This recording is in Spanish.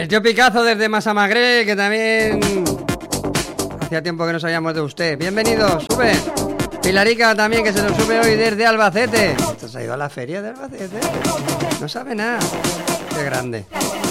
El tío Picazo desde Massamagrell, que también hacía tiempo que no sabíamos de usted. Bienvenido, sube. Pilarica también, que se nos sube hoy desde Albacete. ¿Te has ido a la feria de Albacete? No sabe nada. Qué grande.